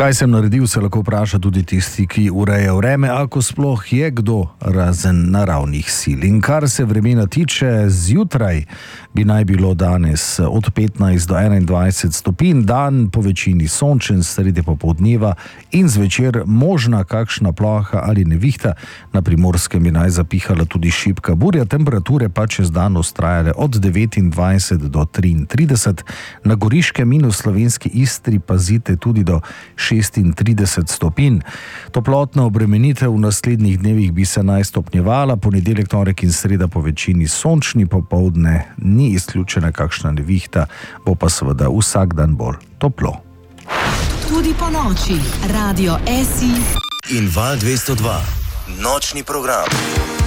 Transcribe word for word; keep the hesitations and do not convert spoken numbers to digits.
Kaj sem naredil, se lahko vpraša tudi tisti, ki ureja vreme, ako sploh je kdo razen naravnih sil. In kar se vremena tiče, zjutraj bi naj bilo danes od petnajst do enaindvajset stopinj, dan po večini sončen, sredi popoldneva in zvečer možna kakšna ploha ali nevihta. Na Primorskem bi naj zapihala tudi šibka burja, temperature pa čez dan vztrajale od devetindvajset do triintrideset, na Goriškem in v slovenski Istri pazite tudi do šestintrideset stopinj. Toplotna obremenitev v naslednjih dnevih bi se naj stopnjevala, ponedeljek, torek in sreda po večini sončni, popoldne ni izključena kakšna nevihta, bo pa seveda vsak dan bolj toplo. Tudi po noči, Radio Esi in Val dvesto dva, nočni program.